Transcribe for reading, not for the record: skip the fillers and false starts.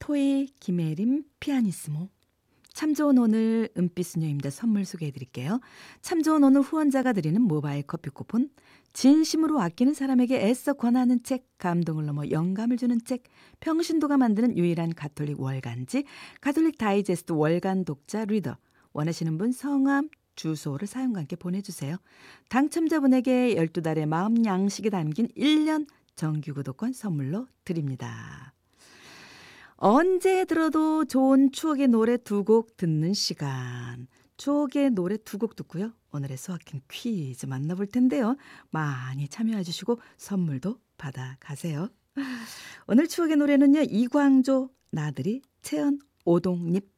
토이 김혜림 피아니스모. 참 좋은 오늘 은빛수녀입니다. 선물 소개해드릴게요. 참 좋은 오늘 후원자가 드리는 모바일 커피 쿠폰, 진심으로 아끼는 사람에게 애써 권하는 책, 감동을 넘어 영감을 주는 책, 평신도가 만드는 유일한 가톨릭 월간지, 가톨릭 다이제스트 월간 독자 리더. 원하시는 분 성함, 주소를 사연과 함께 보내주세요. 당첨자분에게 12달의 마음 양식이 담긴 1년 정규 구독권 선물로 드립니다. 언제 들어도 좋은 추억의 노래 두 곡 듣는 시간. 추억의 노래 두 곡 듣고요. 오늘의 수학행 퀴즈 만나볼 텐데요. 많이 참여해 주시고 선물도 받아가세요. 오늘 추억의 노래는요. 이광조, 나들이, 채연, 오동립